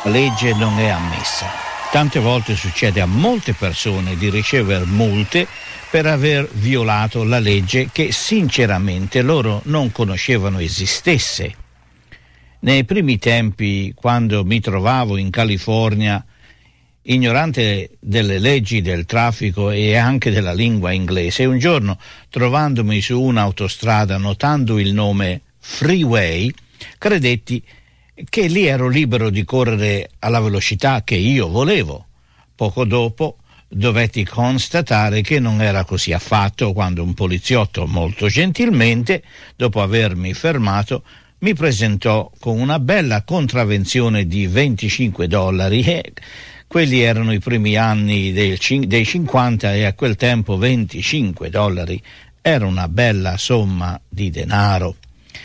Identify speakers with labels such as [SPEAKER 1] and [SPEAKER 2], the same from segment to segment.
[SPEAKER 1] La legge non è ammessa. Tante volte succede a molte persone di ricevere multe per aver violato la legge che sinceramente loro non conoscevano esistesse. Nei primi tempi, quando mi trovavo in California, ignorante delle leggi del traffico e anche della lingua inglese, un giorno, trovandomi su un'autostrada, notando il nome Freeway, credetti che lì ero libero di correre alla velocità che io volevo. Poco dopo dovetti constatare che non era così affatto, quando un poliziotto molto gentilmente, dopo avermi fermato, mi presentò con una bella contravvenzione di $25 e quelli erano i primi anni dei 50 e a quel tempo $25 era una bella somma di denaro.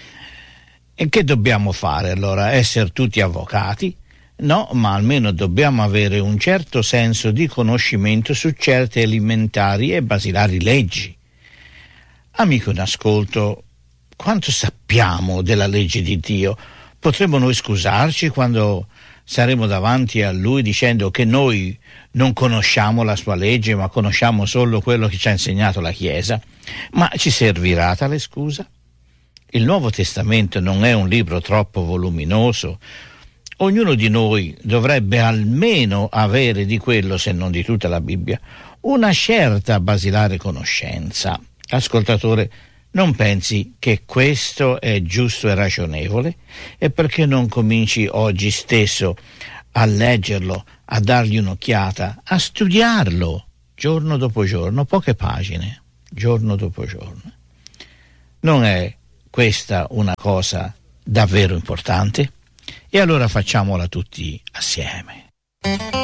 [SPEAKER 1] E che dobbiamo fare allora? Essere tutti avvocati? No, ma almeno dobbiamo avere un certo senso di conoscimento su certe elementari e basilari leggi. Amico in ascolto, quanto sappiamo della legge di Dio? Potremmo noi scusarci quando saremo davanti a Lui dicendo che noi non conosciamo la sua legge, ma conosciamo solo quello che ci ha insegnato la Chiesa? Ma ci servirà tale scusa? Il Nuovo Testamento non è un libro troppo voluminoso. Ognuno di noi dovrebbe almeno avere di quello, se non di tutta la Bibbia, una certa basilare conoscenza. Ascoltatore, non pensi che questo è giusto e ragionevole? E perché non cominci oggi stesso a leggerlo, a dargli un'occhiata, a studiarlo giorno dopo giorno, poche pagine, giorno dopo giorno? Non è questa una cosa davvero importante? E allora facciamola tutti assieme.